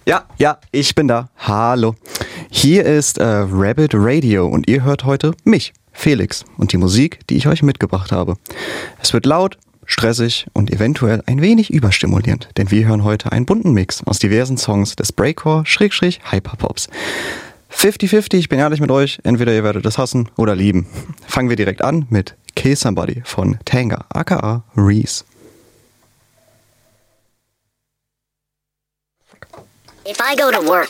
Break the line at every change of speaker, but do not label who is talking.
Ja, ich bin da. Hallo. Hier ist Rabbit Radio und ihr hört heute mich, Felix, und die Musik, die ich euch mitgebracht habe. Es wird laut, stressig und eventuell ein wenig überstimulierend, denn wir hören heute einen bunten Mix aus diversen Songs des Breakcore/Hyperpops. 50-50, ich bin ehrlich mit euch, entweder ihr werdet es hassen oder lieben. Fangen wir direkt an mit Kill Somebody von Tanga, aka Reese.
If I go to work